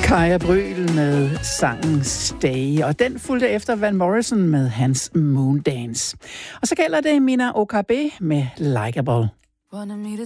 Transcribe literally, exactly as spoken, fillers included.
Kaja Brüel med sangen Stay, og den fulgte efter Van Morrison med hans Moondance. Og så gælder det Mina O K B med Likeable. Wanted me to